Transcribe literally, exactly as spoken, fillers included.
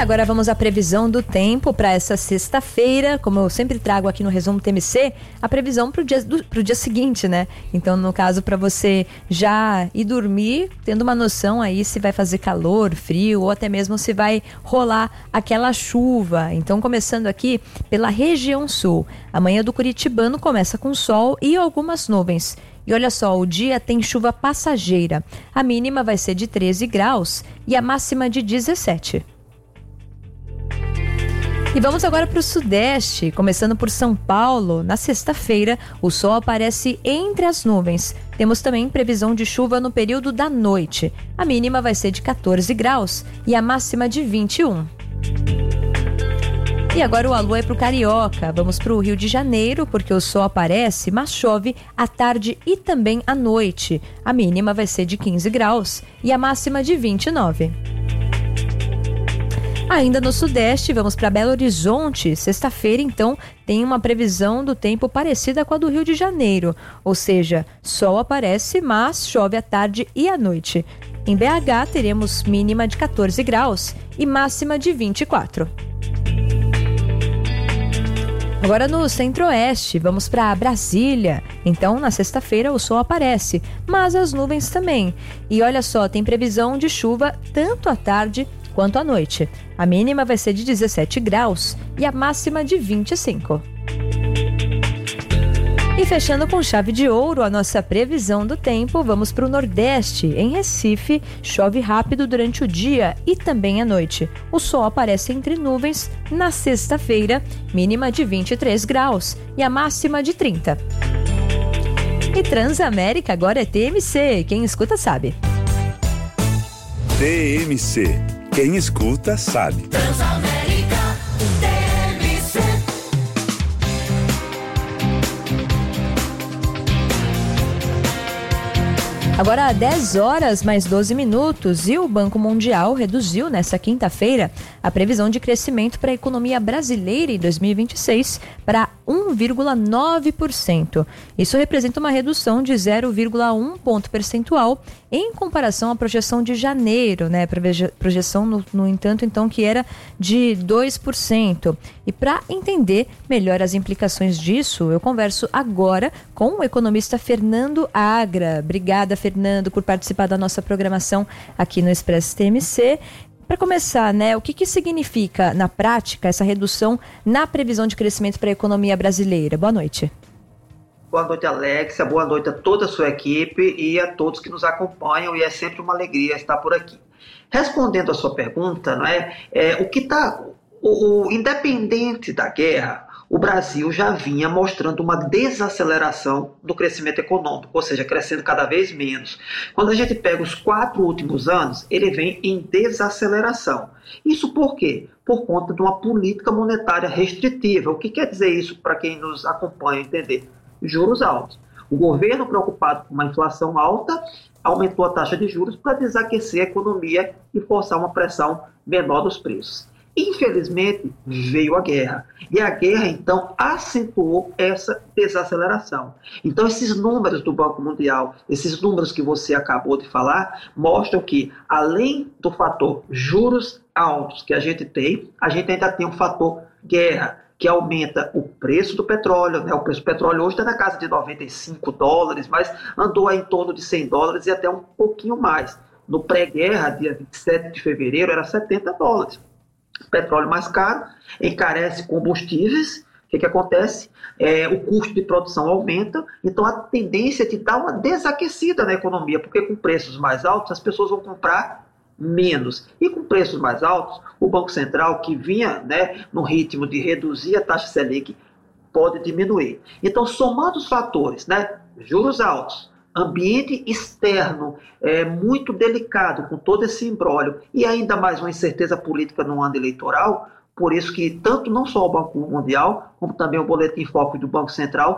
agora vamos à previsão do tempo para essa sexta-feira. Como eu sempre trago aqui no Resumo T M C, a previsão para o dia, do, pro dia seguinte, né? Então, no caso, para você já ir dormir, tendo uma noção aí se vai fazer calor, frio, ou até mesmo se vai rolar aquela chuva. Então, começando aqui pela região sul. Amanhã do Curitibano começa com sol e algumas nuvens. E olha só, o dia tem chuva passageira. A mínima vai ser de treze graus e a máxima de dezessete. E vamos agora para o sudeste, começando por São Paulo. Na sexta-feira, o sol aparece entre as nuvens. Temos também previsão de chuva no período da noite. A mínima vai ser de quatorze graus e a máxima de vinte e um. E agora o alô é para o Carioca. Vamos para o Rio de Janeiro, porque o sol aparece, mas chove à tarde e também à noite. A mínima vai ser de quinze graus e a máxima de vinte e nove. Ainda no sudeste, vamos para Belo Horizonte. Sexta-feira, então, tem uma previsão do tempo parecida com a do Rio de Janeiro. Ou seja, sol aparece, mas chove à tarde e à noite. Em B H, teremos mínima de quatorze graus e máxima de vinte e quatro. Agora no centro-oeste, vamos para Brasília. Então, na sexta-feira, o sol aparece, mas as nuvens também. E olha só, tem previsão de chuva tanto à tarde quanto à noite. A mínima vai ser de dezessete graus e a máxima de vinte e cinco. E fechando com chave de ouro a nossa previsão do tempo, vamos para o Nordeste. Em Recife, chove rápido durante o dia e também à noite. O sol aparece entre nuvens na sexta-feira, mínima de vinte e três graus e a máxima de trinta. E Transamérica agora é T M C, quem escuta sabe. T M C, quem escuta sabe. Transamérica, T M C. Agora dez horas mais doze minutos e o Banco Mundial reduziu nesta quinta-feira a previsão de crescimento para a economia brasileira em dois mil e vinte e seis para um vírgula nove por cento. Isso representa uma redução de zero vírgula um ponto percentual em comparação à projeção de janeiro, né? Projeção, no, no entanto, então, que era de dois por cento. E para entender melhor as implicações disso, eu converso agora com o economista Fernando Agra. Obrigada, Fernando, por participar da nossa programação aqui no Expresso T M C. Para começar, né, o que, que significa, na prática, essa redução na previsão de crescimento para a economia brasileira? Boa noite. Boa noite, Alexia. Boa noite a toda a sua equipe e a todos que nos acompanham, e é sempre uma alegria estar por aqui. Respondendo a sua pergunta, não é, é o que está, o, o, independente da guerra, o Brasil já vinha mostrando uma desaceleração do crescimento econômico, ou seja, crescendo cada vez menos. Quando a gente pega os quatro últimos anos, ele vem em desaceleração. Isso por quê? Por conta de uma política monetária restritiva. O que quer dizer isso para quem nos acompanha entender? Juros altos. O governo, preocupado com uma inflação alta, aumentou a taxa de juros para desaquecer a economia e forçar uma pressão menor dos preços. Infelizmente, veio a guerra. E a guerra, então, acentuou essa desaceleração. Então, esses números do Banco Mundial, esses números que você acabou de falar, mostram que, além do fator juros altos que a gente tem, a gente ainda tem um fator guerra, que aumenta o preço do petróleo, né? O preço do petróleo hoje está na casa de noventa e cinco dólares, mas andou aí em torno de cem dólares e até um pouquinho mais. No pré-guerra, dia vinte e sete de fevereiro, era setenta dólares. Petróleo mais caro, encarece combustíveis. O que, que acontece? É, o custo de produção aumenta, então a tendência é de dar uma desaquecida na economia, porque com preços mais altos as pessoas vão comprar menos. E com preços mais altos, o Banco Central, que vinha, né, no ritmo de reduzir a taxa Selic, pode diminuir. Então, somando os fatores, né, juros altos, ambiente externo é, muito delicado com todo esse imbróglio e ainda mais uma incerteza política no ano eleitoral, por isso que tanto não só o Banco Mundial, como também o Boletim Focus do Banco Central